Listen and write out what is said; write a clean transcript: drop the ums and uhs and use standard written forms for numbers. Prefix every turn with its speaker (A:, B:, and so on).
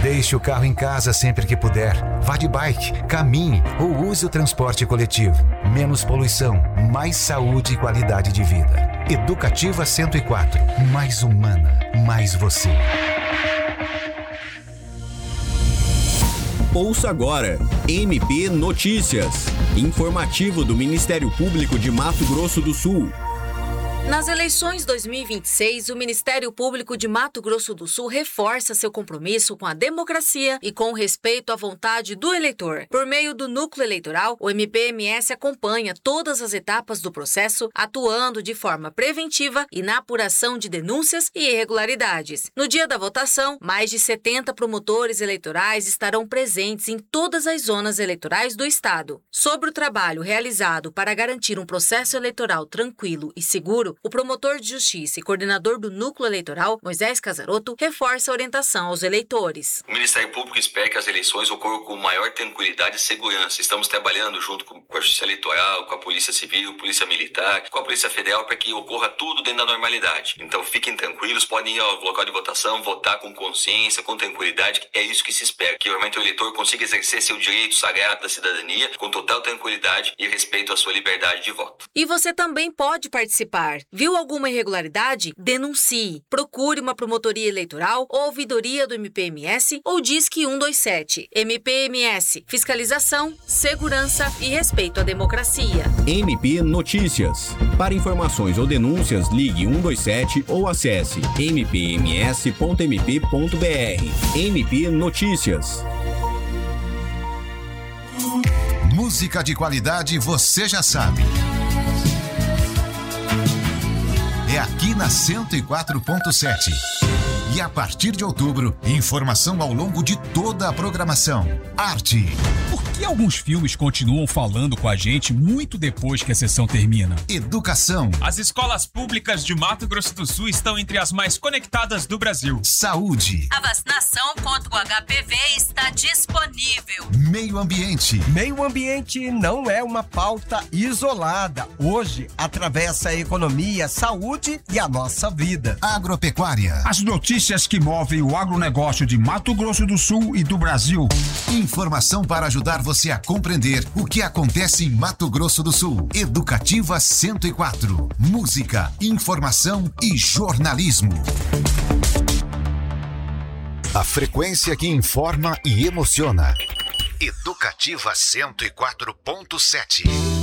A: Deixe o carro em casa sempre que puder. Vá de bike, caminhe ou use o transporte coletivo. Menos poluição, mais saúde e qualidade de vida. Educativa 104. Mais humana, mais você.
B: Ouça agora MP Notícias, informativo do Ministério Público de Mato Grosso do Sul.
C: Nas eleições 2026, o Ministério Público de Mato Grosso do Sul reforça seu compromisso com a democracia e com o respeito à vontade do eleitor. Por meio do Núcleo Eleitoral, o MPMS acompanha todas as etapas do processo, atuando de forma preventiva e na apuração de denúncias e irregularidades. No dia da votação, mais de 70 promotores eleitorais estarão presentes em todas as zonas eleitorais do Estado. Sobre o trabalho realizado para garantir um processo eleitoral tranquilo e seguro, o promotor de justiça e coordenador do Núcleo Eleitoral, Moisés Casarotto, reforça a orientação aos eleitores.
D: O Ministério Público espera que as eleições ocorram com maior tranquilidade e segurança. Estamos trabalhando junto com a Justiça Eleitoral, com a Polícia Civil, Polícia Militar, com a Polícia Federal para que ocorra tudo dentro da normalidade. Então fiquem tranquilos, podem ir ao local de votação, votar com consciência, com tranquilidade, que é isso que se espera. Que realmente o eleitor consiga exercer seu direito sagrado da cidadania com total tranquilidade e respeito à sua liberdade de voto.
C: E você também pode participar. Viu alguma irregularidade? Denuncie. Procure uma promotoria eleitoral ou ouvidoria do MPMS ou Disque 127. MPMS. Fiscalização, segurança e respeito à democracia.
B: MP Notícias. Para informações ou denúncias, ligue 127 ou acesse mpms.mp.br. MP Notícias.
A: Música de qualidade você já sabe. É aqui na 104.7. E a partir de outubro, informação ao longo de toda a programação. Arte.
E: Por que alguns filmes continuam falando com a gente muito depois que a sessão termina?
A: Educação.
F: As escolas públicas de Mato Grosso do Sul estão entre as mais conectadas do Brasil.
A: Saúde.
G: A vacinação contra o HPV está disponível.
A: Meio ambiente.
H: Meio ambiente não é uma pauta isolada. Hoje, atravessa a economia, a saúde e a nossa vida.
A: Agropecuária.
I: As notícias que movem o agronegócio de Mato Grosso do Sul e do Brasil.
A: Informação para ajudar você a compreender o que acontece em Mato Grosso do Sul. Educativa 104. Música, informação e jornalismo. A frequência que informa e emociona. Educativa 104.7.